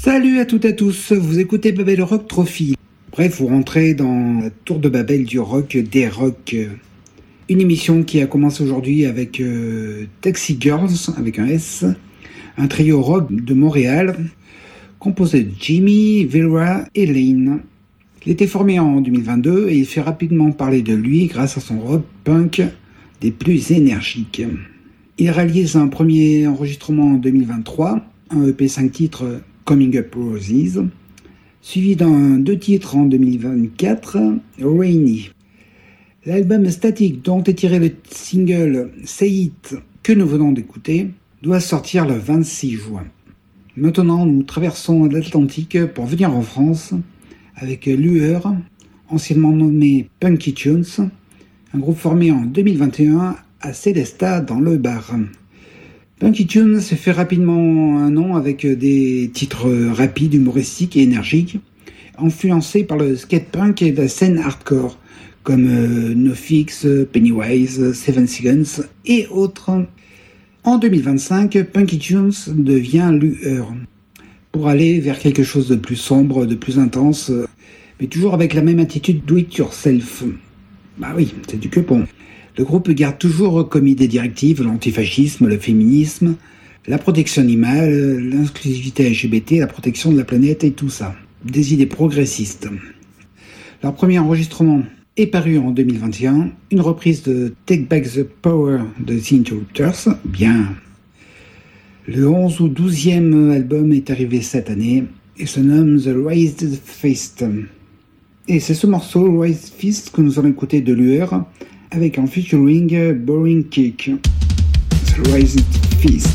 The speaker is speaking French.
Salut à toutes et à tous, vous écoutez Babel Rock Trophy. Bref, vous rentrez dans la tour de Babel du rock, des rock. Une émission qui a commencé aujourd'hui avec Taxi Girls, avec un S, un trio rock de Montréal, composé de Jimmy, Vera et Lane. Il était formé en 2022 et il fait rapidement parler de lui grâce à son rock punk des plus énergiques. Il réalise un premier enregistrement en 2023, un EP 5 titres Coming Up Roses, suivi d'un 2 titres en 2024, Rainy. L'album Static, dont est tiré le single Say It, que nous venons d'écouter, doit sortir le 26 juin. Maintenant, nous traversons l'Atlantique pour venir en France avec Lueur, anciennement nommé Punky Tunes, un groupe formé en 2021 à Célestat dans le Var. Punky Tunes se fait rapidement un nom avec des titres rapides, humoristiques et énergiques, influencés par le skatepunk et la scène hardcore, comme NoFX, Pennywise, Seven Seconds et autres. En 2025, Punky Tunes devient Lueur, pour aller vers quelque chose de plus sombre, de plus intense, mais toujours avec la même attitude do-it-yourself. Bah oui, c'est du quepon. Le groupe garde toujours comme idée directive l'antifascisme, le féminisme, la protection animale, l'inclusivité LGBT, la protection de la planète et tout ça. Des idées progressistes. Leur premier enregistrement est paru en 2021, une reprise de Take Back the Power de The Intruders, bien. Le 11 ou 12e album est arrivé cette année et se nomme The Raised Fist. Et c'est ce morceau, Raised Fist, que nous allons écouter de Lueur, avec en featuring Boring Kick, The Raised Fist.